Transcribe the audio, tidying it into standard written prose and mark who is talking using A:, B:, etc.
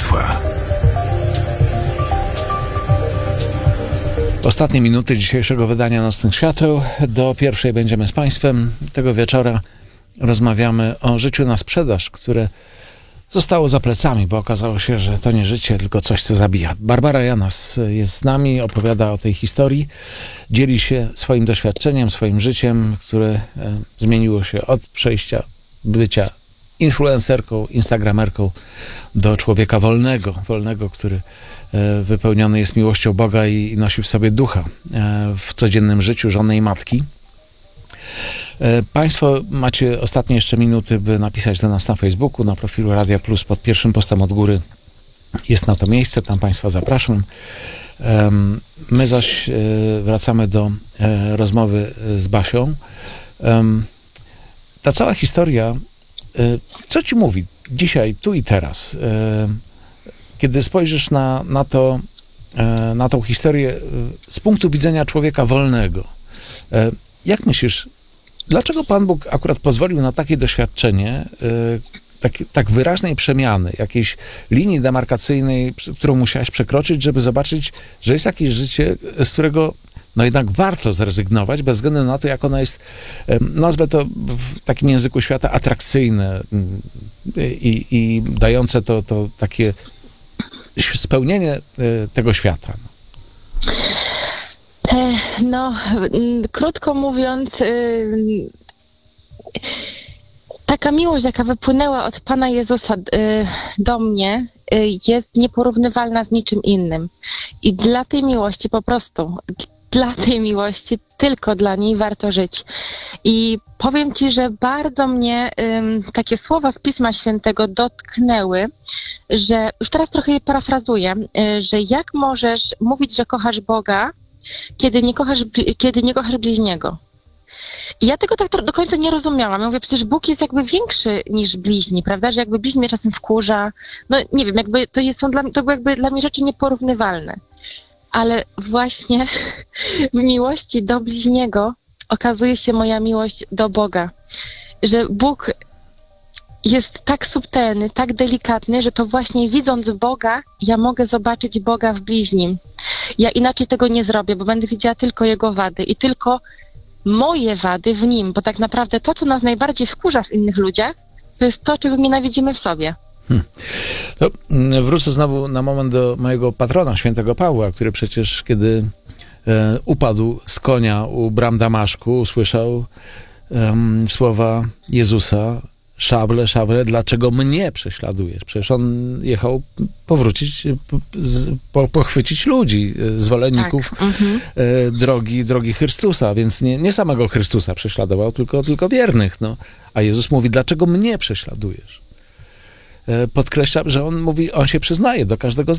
A: Państwa.
B: Ostatnie minuty dzisiejszego wydania Nocnych Świateł. Do pierwszej będziemy z Państwem. Tego wieczora rozmawiamy o życiu na sprzedaż, które zostało za plecami, bo okazało się, że to nie życie, tylko coś, co zabija. Barbara Janas jest z nami, opowiada o tej historii, dzieli się swoim doświadczeniem, swoim życiem, które zmieniło się od przejścia bycia influencerką, instagramerką do człowieka wolnego, który wypełniony jest miłością Boga i nosi w sobie ducha w codziennym życiu żony i matki. Państwo macie ostatnie jeszcze minuty, by napisać do nas na Facebooku, na profilu Radia Plus pod pierwszym postem od góry jest na to miejsce, tam Państwa zapraszam. My zaś wracamy do rozmowy z Basią. Ta cała historia, co ci mówi dzisiaj, tu i teraz? Kiedy spojrzysz na tą historię z punktu widzenia człowieka wolnego, jak myślisz, dlaczego Pan Bóg akurat pozwolił na takie doświadczenie, tak wyraźnej przemiany, jakiejś linii demarkacyjnej, którą musiałaś przekroczyć, żeby zobaczyć, że jest jakieś życie, z którego no jednak warto zrezygnować, bez względu na to, jak ono jest, nazwę to w takim języku świata, atrakcyjne i dające to takie spełnienie tego świata.
C: No, krótko mówiąc, taka miłość, jaka wypłynęła od Pana Jezusa do mnie, jest nieporównywalna z niczym innym. I dla tej miłości tylko dla niej warto żyć. I powiem Ci, że bardzo mnie takie słowa z Pisma Świętego dotknęły, że już teraz trochę je parafrazuję, że jak możesz mówić, że kochasz Boga, kiedy nie kochasz bliźniego. I ja tego tak do końca nie rozumiałam. Ja mówię, przecież Bóg jest jakby większy niż bliźni, prawda? Że jakby bliźni mnie czasem wkurza. No nie wiem, jakby to były jakby dla mnie rzeczy nieporównywalne. Ale właśnie w miłości do bliźniego okazuje się moja miłość do Boga. Że Bóg jest tak subtelny, tak delikatny, że to właśnie widząc Boga, ja mogę zobaczyć Boga w bliźnim. Ja inaczej tego nie zrobię, bo będę widziała tylko Jego wady i tylko moje wady w Nim, bo tak naprawdę to, co nas najbardziej wkurza w innych ludziach, to jest to, czego nienawidzimy w sobie.
B: To wrócę znowu na moment do mojego patrona, świętego Pawła, który przecież, kiedy upadł z konia u bram Damaszku, usłyszał słowa Jezusa: Szable, dlaczego mnie prześladujesz? Przecież on jechał pochwycić ludzi, zwolenników drogi Chrystusa, więc nie samego Chrystusa prześladował, tylko wiernych. No. A Jezus mówi: dlaczego mnie prześladujesz? Podkreśla, że on się przyznaje do każdego z